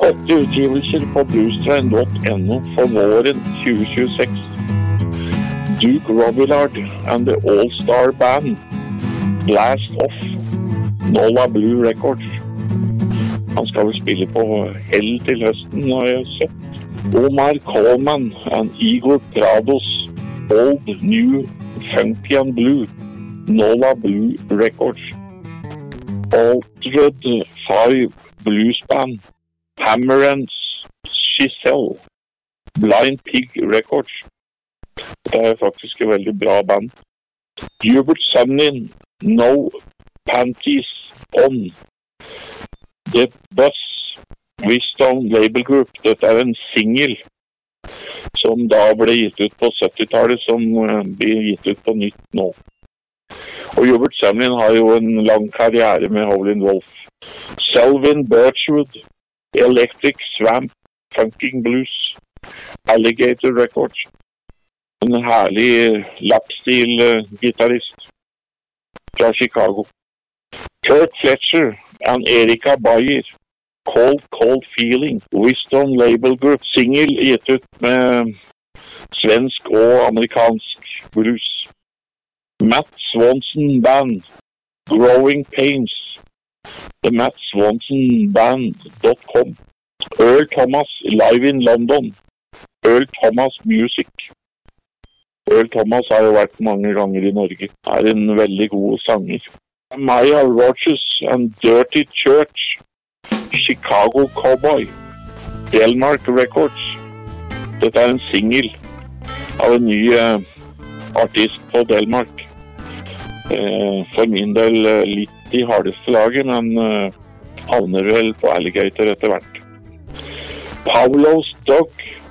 flotte utgivelser på bluestrain.no for våren 2026. Duke Robillard and the All-Star Band, Blast Off, Nola Blue Records. Han skal vel spille på Hell til høsten, har jeg sett. Omar Coleman and Igor Prados, Old New Funky and Blue, Nola Blue Records. Altered Five Blues Band, Hammer and Giselle, Blind Pig Records. Det faktisk et veldig bra band. Hubert Sumlin, No Panties On, The Buzz, Wisdom Label Group. Dette en single som da ble gitt ut på 70-tallet, som blir gitt ut på nytt nå. Og Hubert Sumlin har jo en lang karriere med Howlin' Wolf. Selvin Birchwood, Electric Swamp, Funking Blues, Alligator Records. En herlig lapstil-gitarrist fra Chicago. Kurt Fletcher and Erika Bayer, Cold Feeling, Wisdom Label Group, single gitt ut med svensk og amerikansk blues. Matt Swanson Band, Growing Pains, the Matt Swanson Band.com. Earl Thomas live in London, Earl Thomas Music. Earl Thomas har jo vært mange ganger i Norge. En veldig god sanger. Maya Rogers and Dirty Church, Chicago Cowboy, Delmark Records. Dette en single av en ny artist på Delmark. For min del litt i hardeste laget, men havner vel på Alligator etter hvert. Pavlos Dog,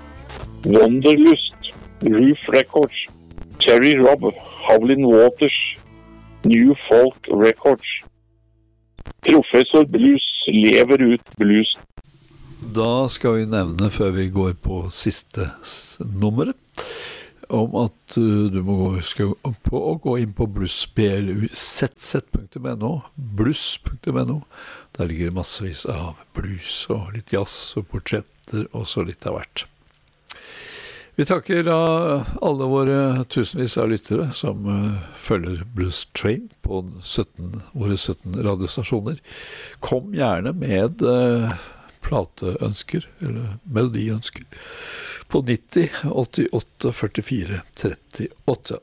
Wanderlust, Roof Records, Terry Robb, Howlin' Waters, New Folk Records. Professor Blues lever ut blues. Da skal vi nevne, før vi går på siste nummeret, om at du må gå inn på blues.bluz.no, blues.no. Der ligger det massevis av blues og litt jazz og portretter og så litt av hvert. Vi takker alle våre tusenvis av lyttere som følger Blues Train på våre 17 radiostasjoner. Kom gjerne med plateønsker eller melodiønsker på 90 88 44 38.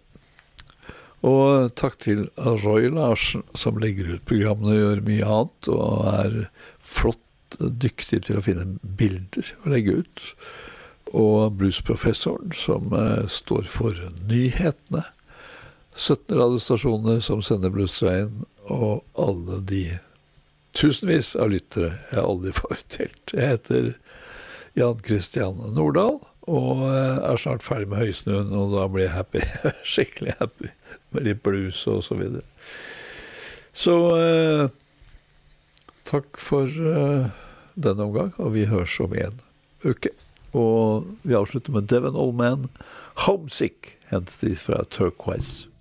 Og takk til Roy Larsen som legger ut programmene og gjør mye annet og flott dyktig til å finne bilder og legge ut. Og bluesprofessoren som står for nyhetene. 17 radiostasjoner som sender Bluesveien, og alle de tusenvis av lyttere jeg aldri får uttelt. Jeg heter Jan Christian Nordahl, og snart ferdig med Høysnuen, og da blir jeg happy, skikkelig happy, med litt blues og så videre. Så takk for denne omgang, og vi høres om en uke. Og vi avslutter med Devon Oldman, Homesick, hentet de fra Turquoise.